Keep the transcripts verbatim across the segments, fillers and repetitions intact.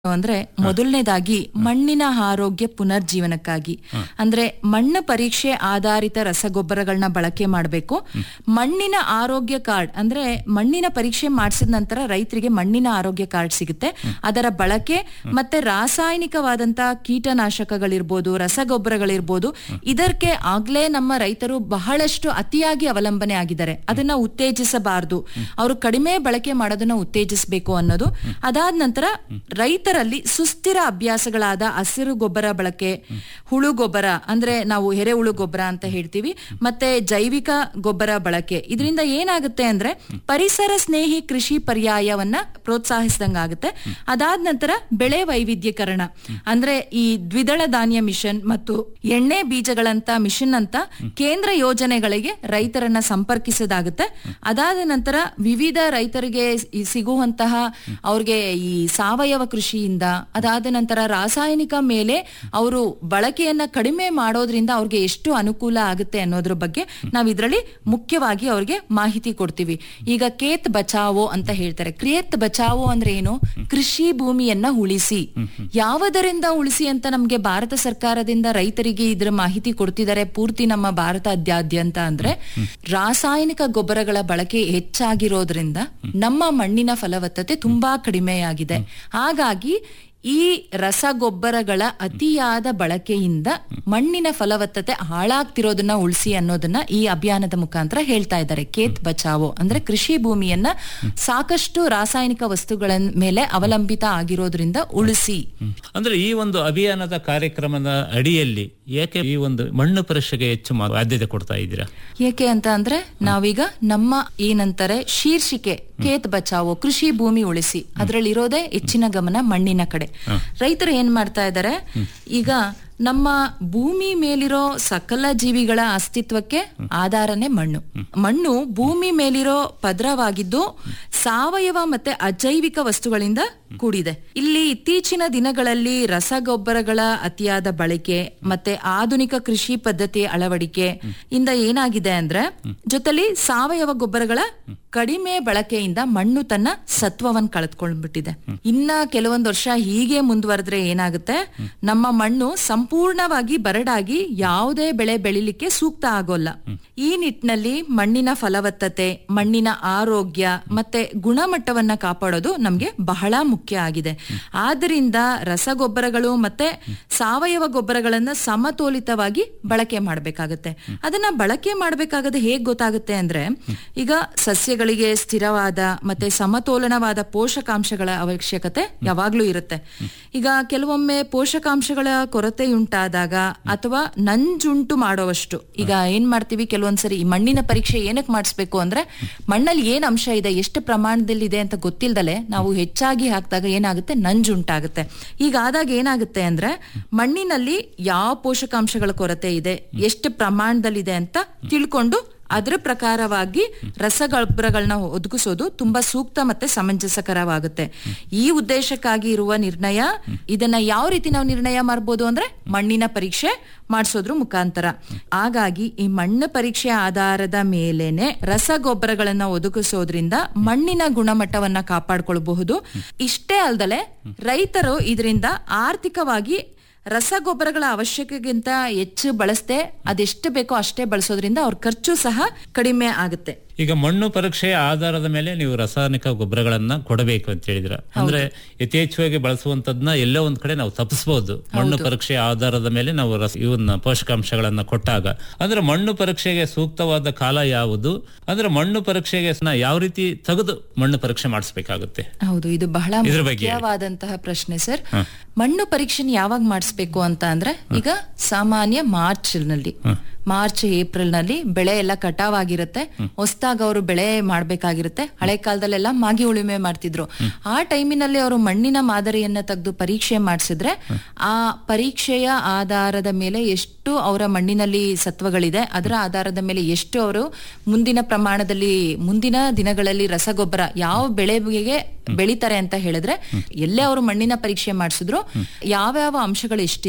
ಅಂದ್ರೆ ಮೊದಲನೇದಾಗಿ ಮಣ್ಣಿನ ಆರೋಗ್ಯ ಪುನರ್ಜೀವನಕ್ಕಾಗಿ ಅಂದ್ರೆ ಮಣ್ಣು ಪರೀಕ್ಷೆ ಆಧಾರಿತ ರಸಗೊಬ್ಬರಗಳನ್ನ ಬಳಕೆ ಮಾಡಬೇಕು. ಮಣ್ಣಿನ ಆರೋಗ್ಯ ಕಾರ್ಡ್ ಅಂದ್ರೆ ಮಣ್ಣಿನ ಪರೀಕ್ಷೆ ಮಾಡಿಸಿದ ನಂತರ ರೈತರಿಗೆ ಮಣ್ಣಿನ ಆರೋಗ್ಯ ಕಾರ್ಡ್ ಸಿಗುತ್ತೆ. ಅದರ ಬಳಕೆ ಮತ್ತೆ ರಾಸಾಯನಿಕವಾದಂತಹ ಕೀಟನಾಶಕಗಳಿರ್ಬೋದು, ರಸಗೊಬ್ಬರಗಳಿರ್ಬೋದು, ಇದಕ್ಕೆ ಆಗ್ಲೇ ನಮ್ಮ ರೈತರು ಬಹಳಷ್ಟು ಅತಿಯಾಗಿ ಅವಲಂಬನೆ ಆಗಿದ್ದಾರೆ. ಅದನ್ನ ಉತ್ತೇಜಿಸಬಾರದು, ಅವರು ಕಡಿಮೆ ಬಳಕೆ ಮಾಡೋದನ್ನ ಉತ್ತೇಜಿಸಬೇಕು ಅನ್ನೋದು. ಅದಾದ ನಂತರ ರೈತ ರಲ್ಲಿ ಸುಸ್ಥಿರ ಅಭ್ಯಾಸಗಳಾದ ಹಸಿರು ಗೊಬ್ಬರ ಬಳಕೆ, ಹುಳು ಗೊಬ್ಬರ ಅಂದ್ರೆ ನಾವು ಎರೆಹುಳು ಗೊಬ್ಬರ ಅಂತ ಹೇಳ್ತೀವಿ, ಮತ್ತೆ ಜೈವಿಕ ಗೊಬ್ಬರ ಬಳಕೆ. ಇದರಿಂದ ಏನಾಗುತ್ತೆ ಅಂದ್ರೆ ಪರಿಸರ ಸ್ನೇಹಿ ಕೃಷಿ ಪರ್ಯಾಯವನ್ನ ಪ್ರೋತ್ಸಾಹಿಸಿದಂಗಾಗುತ್ತೆ. ಅದಾದ ನಂತರ ಬೆಳೆ ವೈವಿಧ್ಯಕರಣ ಅಂದ್ರೆ ಈ ದ್ವಿದಳ ಧಾನ್ಯ ಮಿಷನ್ ಮತ್ತು ಎಣ್ಣೆ ಬೀಜಗಳಂತ ಮಿಷನ್ ಅಂತ ಕೇಂದ್ರ ಯೋಜನೆಗಳಿಗೆ ರೈತರನ್ನ ಸಂಪರ್ಕಿಸೋದಾಗುತ್ತೆ. ಅದಾದ ನಂತರ ವಿವಿಧ ರೈತರಿಗೆ ಸಿಗುವಂತಹ ಅವ್ರಿಗೆ ಈ ಸಾವಯವ ಕೃಷಿ ಅದಾದ ನಂತರ ರಾಸಾಯನಿಕ ಮೇಲೆ ಅವರು ಬಳಕೆಯನ್ನ ಕಡಿಮೆ ಮಾಡೋದ್ರಿಂದ ಅವ್ರಿಗೆ ಎಷ್ಟು ಅನುಕೂಲ ಆಗುತ್ತೆ ಅನ್ನೋದ್ರ ಬಗ್ಗೆ ನಾವು ಇದರಲ್ಲಿ ಮುಖ್ಯವಾಗಿ ಅವ್ರಿಗೆ ಮಾಹಿತಿ ಕೊಡ್ತೀವಿ. ಈಗ ಖೇತ್ ಬಚಾವೋ ಅಂತ ಹೇಳ್ತಾರೆ. ಖೇತ್ ಬಚಾವೋ ಅಂದ್ರೆ ಏನು? ಕೃಷಿ ಭೂಮಿಯನ್ನ ಉಳಿಸಿ. ಯಾವುದರಿಂದ ಉಳಿಸಿ ಅಂತ ನಮ್ಗೆ ಭಾರತ ಸರ್ಕಾರದಿಂದ ರೈತರಿಗೆ ಇದ್ರ ಮಾಹಿತಿ ಕೊಡ್ತಿದ್ದಾರೆ ಪೂರ್ತಿ ನಮ್ಮ ಭಾರತಾದ್ಯಂತ. ಅಂದ್ರೆ ರಾಸಾಯನಿಕ ಗೊಬ್ಬರಗಳ ಬಳಕೆ ಹೆಚ್ಚಾಗಿರೋದ್ರಿಂದ ನಮ್ಮ ಮಣ್ಣಿನ ಫಲವತ್ತತೆ ತುಂಬಾ ಕಡಿಮೆಯಾಗಿದೆ. ಹಾಗಾಗಿ ಈ ರಸಗೊಬ್ಬರಗಳ ಅತಿಯಾದ ಬಳಕೆಯಿಂದ ಮಣ್ಣಿನ ಫಲವತ್ತತೆ ಹಾಳಾಗ್ತಿರೋದನ್ನ ಉಳಿಸಿ ಅನ್ನೋದನ್ನ ಈ ಅಭಿಯಾನದ ಮುಖಾಂತರ ಹೇಳ್ತಾ ಇದ್ದಾರೆ. ಖೇತ್ ಬಚಾವೋ ಅಂದ್ರೆ ಕೃಷಿ ಭೂಮಿಯನ್ನ ಸಾಕಷ್ಟು ರಾಸಾಯನಿಕ ವಸ್ತುಗಳ ಮೇಲೆ ಅವಲಂಬಿತ ಆಗಿರೋದ್ರಿಂದ ಉಳಿಸಿ. ಅಂದ್ರೆ ಈ ಒಂದು ಅಭಿಯಾನದ ಕಾರ್ಯಕ್ರಮದ ಅಡಿಯಲ್ಲಿ ಏಕೆ ಈ ಒಂದು ಮಣ್ಣು ಪರೀಕ್ಷೆಗೆ ಹೆಚ್ಚು ಆದ್ಯತೆ ಕೊಡ್ತಾ ಇದ್ದೀರಾ? ಏಕೆ ಅಂತ ಅಂದ್ರೆ ನಾವೀಗ ನಮ್ಮ ಏನಂತಾರೆ ಶೀರ್ಷಿಕೆ ಖೇತ್ ಬಚಾವೋ ಕೃಷಿ ಭೂಮಿ ಉಳಿಸಿ, ಅದರಲ್ಲಿ ಇರೋದೇ ಹೆಚ್ಚಿನ ಗಮನ ಮಣ್ಣಿನ ಕಡೆ. ರೈತರು ಏನ್ ಮಾಡ್ತಾ ಇದ್ದಾರೆ, ಈಗ ನಮ್ಮ ಭೂಮಿ ಮೇಲಿರೋ ಸಕಲ ಜೀವಿಗಳ ಅಸ್ತಿತ್ವಕ್ಕೆ ಆಧಾರನೇ ಮಣ್ಣು. ಮಣ್ಣು ಭೂಮಿ ಮೇಲಿರೋ ಪದರವಾಗಿದ್ದು ಸಾವಯವ ಮತ್ತೆ ಅಜೈವಿಕ ವಸ್ತುಗಳಿಂದ ಕೂಡಿದೆ. ಇಲ್ಲಿ ಇತ್ತೀಚಿನ ದಿನಗಳಲ್ಲಿ ರಸಗೊಬ್ಬರಗಳ ಅತಿಯಾದ ಬಳಕೆ ಮತ್ತೆ ಆಧುನಿಕ ಕೃಷಿ ಪದ್ಧತಿ ಅಳವಡಿಕೆ ಇಂದ ಏನಾಗಿದೆ ಅಂದ್ರೆ ಜೊತೆಲಿ ಸಾವಯವ ಗೊಬ್ಬರಗಳ ಕಡಿಮೆ ಬಳಕೆಯಿಂದ ಮಣ್ಣು ತನ್ನ ಸತ್ವವನ್ನು ಕಳೆದುಕೊಂಡ್ಬಿಟ್ಟಿದೆ. ಇನ್ನ ಕೆಲವೊಂದು ವರ್ಷ ಹೀಗೆ ಮುಂದುವರೆದ್ರೆ ಏನಾಗುತ್ತೆ, ನಮ್ಮ ಮಣ್ಣು ಸಂಪೂರ್ಣವಾಗಿ ಬರಡಾಗಿ ಯಾವುದೇ ಬೆಳೆ ಬೆಳಿಲಿಕ್ಕೆ ಸೂಕ್ತ ಆಗೋಲ್ಲ. ಈ ನಿಟ್ಟಿನಲ್ಲಿ ಮಣ್ಣಿನ ಫಲವತ್ತತೆ, ಮಣ್ಣಿನ ಆರೋಗ್ಯ ಮತ್ತೆ ಗುಣಮಟ್ಟವನ್ನ ಕಾಪಾಡೋದು ನಮ್ಗೆ ಬಹಳ ಮುಖ್ಯ ಆಗಿದೆ. ಆದ್ರಿಂದ ರಸಗೊಬ್ಬರಗಳು ಮತ್ತೆ ಸಾವಯವ ಗೊಬ್ಬರಗಳನ್ನ ಸಮತೋಲಿತವಾಗಿ ಬಳಕೆ ಮಾಡಬೇಕಾಗತ್ತೆ. ಅದನ್ನ ಬಳಕೆ ಮಾಡಬೇಕಾಗದೆ ಹೇಗ್ ಗೊತ್ತಾಗುತ್ತೆ ಅಂದ್ರೆ ಈಗ ಸಸ್ಯಗಳಿಗೆ ಸ್ಥಿರವಾದ ಮತ್ತೆ ಸಮತೋಲನವಾದ ಪೋಷಕಾಂಶಗಳ ಅವಶ್ಯಕತೆ ಯಾವಾಗ್ಲೂ ಇರುತ್ತೆ. ಈಗ ಕೆಲವೊಮ್ಮೆ ಪೋಷಕಾಂಶಗಳ ಕೊರತೆಯುಂಟಾದಾಗ ಅಥವಾ ನಂಜುಂಟು ಮಾಡೋವಷ್ಟು ಈಗ ಏನ್ ಮಾಡ್ತೀವಿ, ಕೆಲವೊಂದ್ಸರಿ ಈ ಮಣ್ಣಿನ ಪರೀಕ್ಷೆ ಏನಕ್ಕೆ ಮಾಡಿಸ್ಬೇಕು ಅಂದ್ರೆ ಮಣ್ಣಲ್ಲಿ ಏನ್ ಅಂಶ ಇದೆ, ಎಷ್ಟು ಪ್ರಮಾಣದಲ್ಲಿ ಇದೆ ಅಂತ ಗೊತ್ತಿಲ್ದಲೆ ನಾವು ಹೆಚ್ಚಾಗಿ ಹಾಕಿದಾಗ ಏನಾಗುತ್ತೆ, ನಂಜುಂಟಾಗುತ್ತೆ. ಈಗ ಆದಾಗ ಏನಾಗುತ್ತೆ ಅಂದ್ರೆ ಮಣ್ಣಿನಲ್ಲಿ ಯಾವ ಪೋಷಕಾಂಶಗಳ ಕೊರತೆ ಇದೆ, ಎಷ್ಟು ಪ್ರಮಾಣದಲ್ಲಿದೆ ಅಂತ ತಿಳ್ಕೊಂಡು ಅದರ ಪ್ರಕಾರವಾಗಿ ರಸಗೊಬ್ಬರಗಳನ್ನ ಒದಗಿಸೋದು ತುಂಬಾ ಸೂಕ್ತ ಮತ್ತೆ ಸಮಂಜಸಕರವಾಗುತ್ತೆ. ಈ ಉದ್ದೇಶಕ್ಕಾಗಿ ಇರುವ ನಿರ್ಣಯ. ಇದನ್ನ ಯಾವ ರೀತಿ ನಾವು ನಿರ್ಣಯ ಮಾಡಬಹುದು ಅಂದ್ರೆ ಮಣ್ಣಿನ ಪರೀಕ್ಷೆ ಮಾಡಿಸೋದ್ರ ಮುಖಾಂತರ. ಹಾಗಾಗಿ ಈ ಮಣ್ಣು ಪರೀಕ್ಷೆ ಆಧಾರದ ಮೇಲೇನೆ ರಸಗೊಬ್ಬರಗಳನ್ನ ಒದಗಿಸೋದ್ರಿಂದ ಮಣ್ಣಿನ ಗುಣಮಟ್ಟವನ್ನ ಕಾಪಾಡಿಕೊಳ್ಳಬಹುದು. ಇಷ್ಟೇ ಅಲ್ದಲೆ ರೈತರು ಇದರಿಂದ ಆರ್ಥಿಕವಾಗಿ ರಸಗೊಬ್ಬರಗಳ ಅವಶ್ಯಕತೆಗಿಂತ ಹೆಚ್ಚು ಬಳಸದೆ ಅದೆಷ್ಟು ಬೇಕೋ ಅಷ್ಟೇ ಬಳಸೋದ್ರಿಂದ ಅವ್ರ ಖರ್ಚು ಸಹ ಕಡಿಮೆ ಆಗುತ್ತೆ. ಈಗ ಮಣ್ಣು ಪರೀಕ್ಷೆಯ ಆಧಾರದ ಮೇಲೆ ನೀವು ರಾಸಾಯನಿಕ ಗೊಬ್ಬರಗಳನ್ನ ಕೊಡಬೇಕು ಅಂತ ಹೇಳಿದ್ರ, ಅಂದ್ರೆ ಯಥೇಚ್ಛವಾಗಿ ಬಳಸುವಂತದ್ನ ಎಲ್ಲೋ ಒಂದ್ ಕಡೆ ನಾವು ತಪ್ಪಿಸಬಹುದು. ಮಣ್ಣು ಪರೀಕ್ಷೆಯ ಆಧಾರದ ಮೇಲೆ ನಾವು ಇವನ್ನ ಪೋಷಕಾಂಶಗಳನ್ನ ಕೊಟ್ಟಾಗ ಅಂದ್ರೆ ಮಣ್ಣು ಪರೀಕ್ಷೆಗೆ ಸೂಕ್ತವಾದ ಕಾಲ ಯಾವುದು, ಅಂದ್ರೆ ಮಣ್ಣು ಪರೀಕ್ಷೆಗೆ ಯಾವ ರೀತಿ ತೆಗೆದು ಮಣ್ಣು ಪರೀಕ್ಷೆ ಮಾಡಿಸಬೇಕಾಗುತ್ತೆ? ಹೌದು, ಇದು ಬಹಳ ಮುಖ್ಯವಾದಂತಹ ಪ್ರಶ್ನೆ ಸರ್. ಮಣ್ಣು ಪರೀಕ್ಷೆ ಯಾವಾಗ ಮಾಡಿಸ್ಬೇಕು ಅಂತ ಅಂದ್ರೆ ಈಗ ಸಾಮಾನ್ಯ ಮಾರ್ಚ್ ನಲ್ಲಿ ಮಾರ್ಚ್ ಏಪ್ರಿಲ್ ನಲ್ಲಿ ಬೆಳೆ ಎಲ್ಲ ಕಟಾವ್ ಆಗಿರುತ್ತೆ. ಹೊಸದಾಗ ಅವರು ಬೆಳೆ ಮಾಡ್ಬೇಕಾಗಿರುತ್ತೆ. ಹಳೆ ಕಾಲದಲ್ಲೆಲ್ಲ ಮಾಗಿ ಉಳುಮೆ ಮಾಡ್ತಿದ್ರು. ಆ ಟೈಮಿನಲ್ಲಿ ಅವರು ಮಣ್ಣಿನ ಮಾದರಿಯನ್ನ ತೆಗೆದು ಪರೀಕ್ಷೆ ಮಾಡಿಸಿದ್ರೆ ಆ ಪರೀಕ್ಷೆಯ ಆಧಾರದ ಮೇಲೆ ಎಷ್ಟು ಅವರ ಮಣ್ಣಿನಲ್ಲಿ ಸತ್ವಗಳಿದೆ, ಅದರ ಆಧಾರದ ಮೇಲೆ ಎಷ್ಟು ಅವರು ಮುಂದಿನ ಪ್ರಮಾಣದಲ್ಲಿ ಮುಂದಿನ ದಿನಗಳಲ್ಲಿ ರಸಗೊಬ್ಬರ ಯಾವ ಬೆಳೆಗೆ ಬೆಳಿತಾರೆ ಅಂತ ಹೇಳಿದ್ರೆ ಎಲ್ಲೇ ಅವರು ಮಣ್ಣಿನ ಪರೀಕ್ಷೆ ಮಾಡಿಸಿದ್ರು ಯಾವ್ಯಾವ ಅಂಶಗಳು ಎಷ್ಟಿದೆ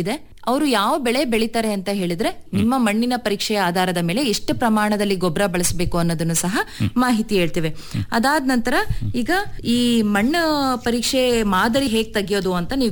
ಅವರು ಯಾವ ಬೆಳೆ ಬೆಳಿತಾರೆ ಅಂತ ಹೇಳಿದ್ರೆ ನಿಮ್ಮ ಮಣ್ಣಿನ ಪರೀಕ್ಷೆಯ ಆಧಾರದ ಮೇಲೆ ಎಷ್ಟು ಪ್ರಮಾಣದಲ್ಲಿ ಗೊಬ್ಬರ ಬಳಸಬೇಕು ಅನ್ನೋದನ್ನು ಸಹ ಮಾಹಿತಿ ಹೇಳ್ತೇವೆ. ಅದಾದ ನಂತರ ಈಗ ಈ ಮಣ್ಣು ಪರೀಕ್ಷೆ ಮಾದರಿ ಹೇಗ್ ತೆಗಿಯೋದು ಅಂತ ನೀವು